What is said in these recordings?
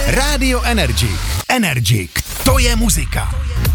Rádio Energik. Energik, to je muzika.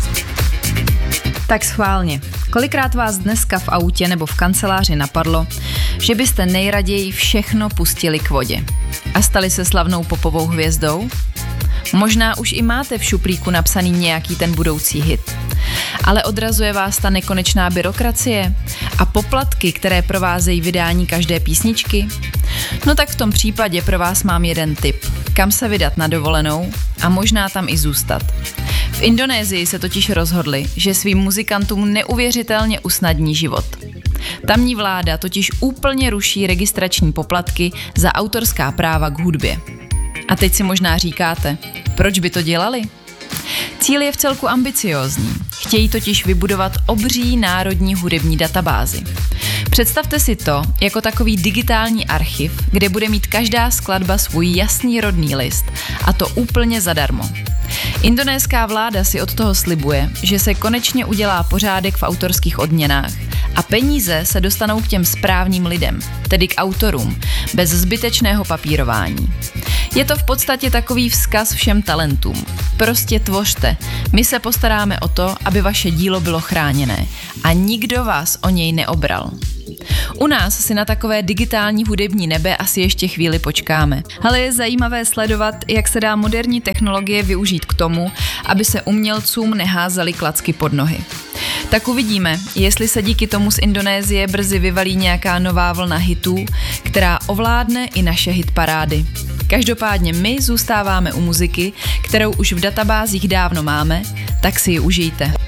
Tak schválně. Kolikrát vás dneska v autě nebo v kanceláři napadlo, že byste nejraději všechno pustili k vodě a stali se slavnou popovou hvězdou? Možná už i máte v šuplíku napsaný nějaký ten budoucí hit. Ale odrazuje vás ta nekonečná byrokracie a poplatky, které provázejí vydání každé písničky? No tak v tom případě pro vás mám jeden tip. Kam se vydat na dovolenou a možná tam i zůstat. V Indonésii se totiž rozhodli, že svým muzikantům neuvěřitelně usnadní život. Tamní vláda totiž úplně ruší registrační poplatky za autorská práva k hudbě. A teď si možná říkáte, proč by to dělali? Cíl je vcelku ambiciózní. Chtějí totiž vybudovat obří národní hudební databázi. Představte si to jako takový digitální archiv, kde bude mít každá skladba svůj jasný rodný list, a to úplně zadarmo. Indonéská vláda si od toho slibuje, že se konečně udělá pořádek v autorských odměnách a peníze se dostanou k těm správným lidem, tedy k autorům, bez zbytečného papírování. Je to v podstatě takový vzkaz všem talentům. Prostě tvořte, my se postaráme o to, aby vaše dílo bylo chráněné a nikdo vás o něj neobral. U nás si na takové digitální hudební nebe asi ještě chvíli počkáme. Ale je zajímavé sledovat, jak se dá moderní technologie využít k tomu, aby se umělcům neházaly klacky pod nohy. Tak uvidíme, jestli se díky tomu z Indonésie brzy vyvalí nějaká nová vlna hitů, která ovládne i naše hitparády. Každopádně my zůstáváme u muziky, kterou už v databázích dávno máme, tak si ji užijte.